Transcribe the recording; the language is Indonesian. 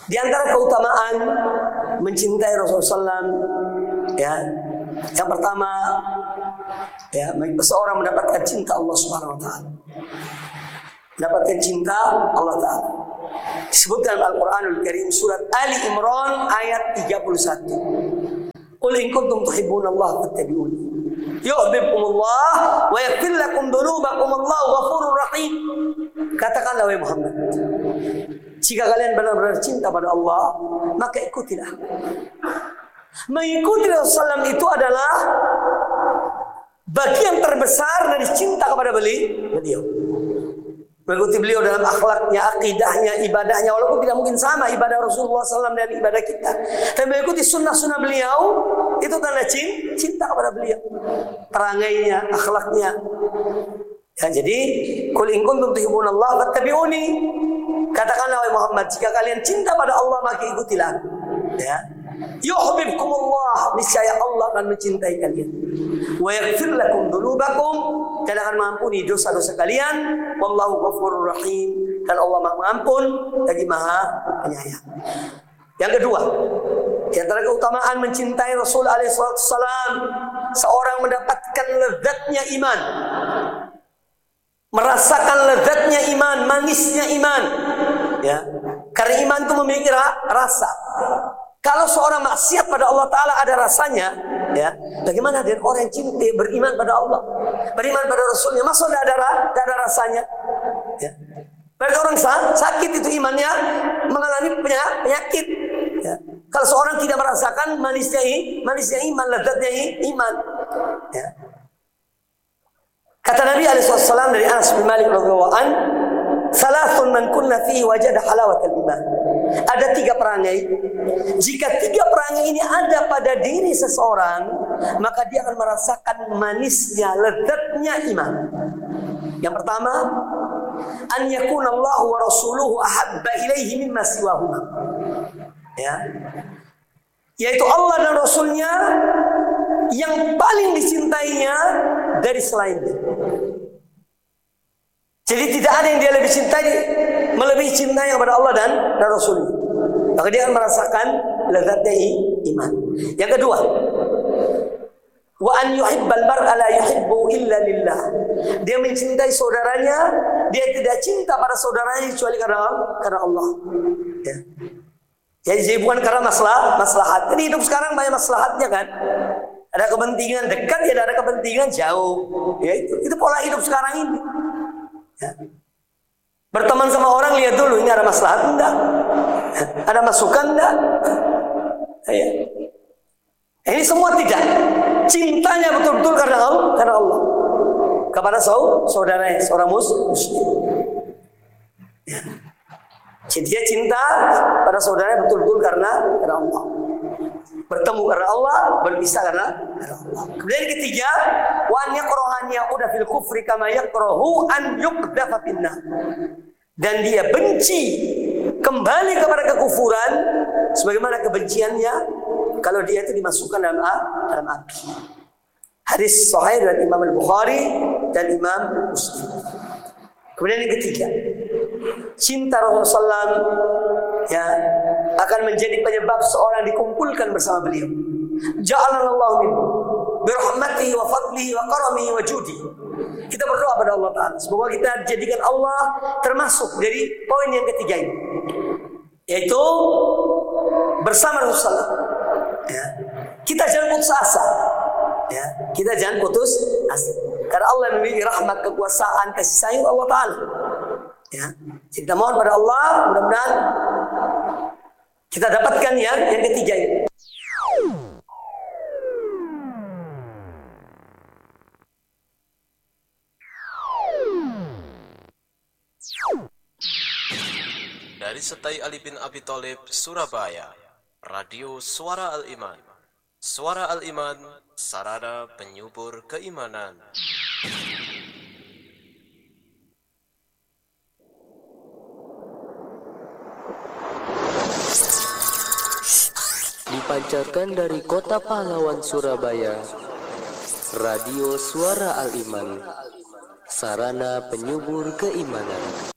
Di antara keutamaan mencintai Rasulullah SAW, ya, yang pertama, ya, seorang mendapatkan cinta Allah Subhanahu Wa Taala, mendapatkan cinta Allah Taala. Disebutkan dalam Al-Quranul Karim surat Ali Imran ayat 31. Qul in kuntum tuhibbunallaha fattabi'uni yuhibbukumullah wa yaghfir lakum dzunubakum wallahu ghafurur rahim. Katakanlah wahai Muhammad, jika kalian benar-benar cinta pada Allah, maka ikutilah. Mengikuti Rasulullah itu adalah bagian terbesar dari cinta kepada beliau. Mengikuti beliau dalam akhlaknya, akidahnya, ibadahnya, walaupun tidak mungkin sama ibadah Rasulullah SAW dan ibadah kita. Tapi mengikuti sunnah-sunnah beliau itu tanda cinta kepada beliau, perangainya, akhlaknya. Ya, jadi qul in kuntum tuhibbunallaha fattabi'uni. Katakanlah wahai Muhammad, jika kalian cinta pada Allah maka ikutilah. Ya. Yuhibbukumullah, niscaya Allah akan mencintai kalian. Wa yaghfir lakum dzunubakum, dan akan mengampuni dosa-dosa kalian. Wallahu ghafurur rahim, dan Allah Maha Pengampun lagi Maha Penyayang. Yang kedua, di antara keutamaan mencintai Rasul alaihi wasallam, seorang mendapatkan lezatnya iman. Merasakan lezatnya iman, manisnya iman. Ya. Karena iman itu memiliki rasa. Kalau seorang maksiat pada Allah Ta'ala ada rasanya, ya, bagaimana dengan orang yang cinta beriman pada Allah, beriman pada Rasulnya, masa tidak ada rasanya? Ya. Berarti orang sakit itu imannya mengalami penyakit. Ya. Kalau seorang tidak merasakan manisnya iman, lezatnya iman. Ya. Kata Nabi SAW dari Anas bin Malik radhiyallahu anhu, "Salasun man kunna fihi wajada halawatal iman." Ada 3 perangai. Jika 3 perangai ini ada pada diri seseorang, maka dia akan merasakan manisnya, lezatnya iman. Yang pertama, an yakuna Allah wa rasuluhu ahabba ilaihi mimma siwahuma. Ya. Yaitu Allah dan Rasulnya yang paling dicintainya dari selainnya. Jadi tidak ada yang dia lebih cintai melebihi cinta kepada Allah dan Rasulnya. Maka dia akan merasakan lezatnya iman. Yang kedua, wa an yuhibbal mar'a la yuhibbu illa lillah. Dia mencintai saudaranya, dia tidak cinta pada saudaranya kecuali karena Allah. Ya. Jadi bukan karena maslahat. Ini hidup sekarang banyak maslahatnya kan. Ada kepentingan dekat, ya ada kepentingan jauh. Ya, itu pola hidup sekarang ini. Ya. Berteman sama orang lihat dulu ini ada maslahat enggak? Ada masukan enggak? Ya. Ini semua tidak. Cintanya betul-betul karena Allah. Kepada saudaranya, seorang muslim. Ya. Jadi dia cinta pada saudaranya betul-betul karena Allah. Bertemu karena Allah, berpisah karena Allah. Kemudian yang ketiga, wa an yakraha udah fil kufri kama yakrahu an yuqdafa finnar. Dan dia benci kembali kepada kekufuran sebagaimana kebenciannya kalau dia itu dimasukkan dalam api. Hadis sahih dari Imam Al-Bukhari dan Imam Muslim. Kemudian yang ketiga, cinta Rasulullah SAW, ya, akan menjadi penyebab seorang dikumpulkan bersama beliau. Ja'alallahu minhu birahmatihi wa fadlihi wa karamihi wa judi. Kita berdoa pada Allah Ta'ala, semoga kita dijadikan Allah termasuk dari poin yang ketiga ini, yaitu bersama Rasulullah. Ya. Kita jangan putus asa. Ya. Kita jangan putus asa. Karena Allah memiliki rahmat, kekuasaan, kasih sayang Allah Ta'ala. Ya. Kita mohon pada Allah, mudah-mudahan kita dapatkan yang ketiga ini. Dari Setai Ali bin Abi Thalib, Surabaya, Radio Suara Al-Iman. Suara Al-Iman, sarana penyubur keimanan. Dipancarkan dari Kota Pahlawan, Surabaya, Radio Suara Al-Iman, sarana penyubur keimanan.